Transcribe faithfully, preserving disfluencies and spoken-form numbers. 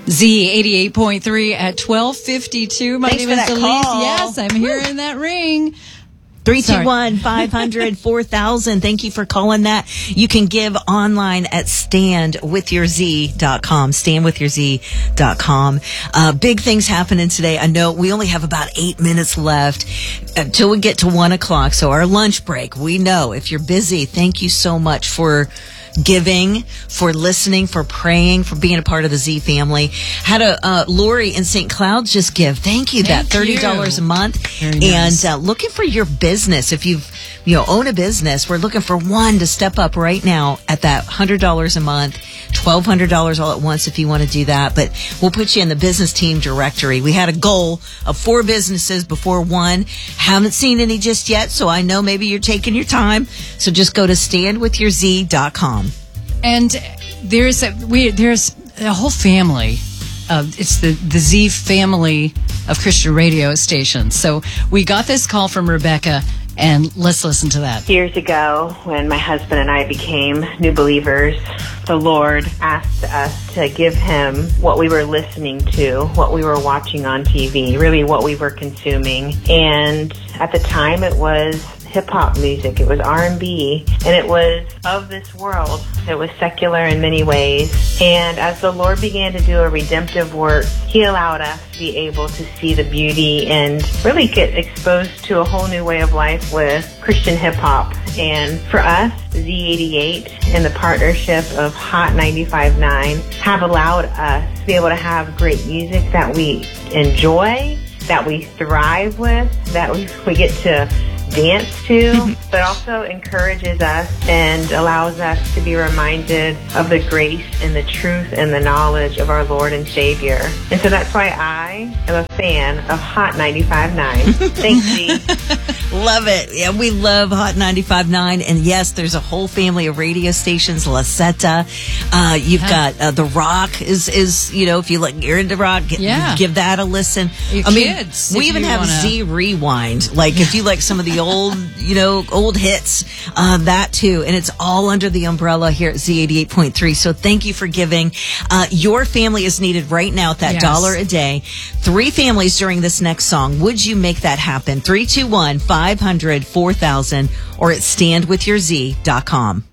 Z eighty-eight point three at twelve fifty-two. My Thanks name for is that Elise. call. Yes, I'm hearing that ring. three two one, five hundred, four thousand. Thank you for calling that. You can give online at stand with your z dot com. stand with your z dot com. Uh, big things happening today. I know we only have about eight minutes left until we get to one o'clock. So our lunch break, we know if you're busy, thank you so much for giving, for listening, for praying, for being a part of the Z family. Had a uh, Lori in Saint Cloud just give. Thank you. Thank that thirty dollars you. a month. Very nice. And uh, looking for your business. If you've you know own a business, we're looking for one to step up right now at that one hundred dollars a month, twelve hundred dollars all at once if you want to do that. But we'll put you in the business team directory. We had a goal of four businesses before one. Haven't seen any just yet, so I know maybe you're taking your time. So just go to stand with your z dot com. And there's a, we there's a whole family. Uh, it's the, the Z family of Christian radio stations. So we got this call from Rebecca, and let's listen to that. Years ago, when my husband and I became new believers, the Lord asked us to give him what we were listening to, what we were watching on T V, really what we were consuming. And at the time, it was hip-hop music. It was R and B, and it was of this world. It was secular in many ways. And as the Lord began to do a redemptive work, He allowed us to be able to see the beauty and really get exposed to a whole new way of life with Christian hip-hop. And for us, Z eighty-eight and the partnership of Hot ninety-five point nine have allowed us to be able to have great music that we enjoy, that we thrive with, that we, we get to dance to, but also encourages us and allows us to be reminded of the grace and the truth and the knowledge of our Lord and Savior. And so that's why I am a fan of Hot ninety-five point nine. Thanks, Dee. Love it. Yeah, we love Hot ninety-five point nine. And yes, there's a whole family of radio stations. La Zeta. Uh, you've Yeah. got uh, The Rock is, is, you know, if you like, you're into rock, g- Yeah. give that a listen. Your I mean, kids, we if even you have wanna- Z Rewind. Like, if you like some of the old, you know, old hits, uh, that too. And it's all under the umbrella here at Z eighty-eight point three. So thank you for giving. Uh, your family is needed right now at that Yes. dollar a day. Three families during this next song. Would you make that happen? three two one, five hundred, four thousand or at stand with your z dot com.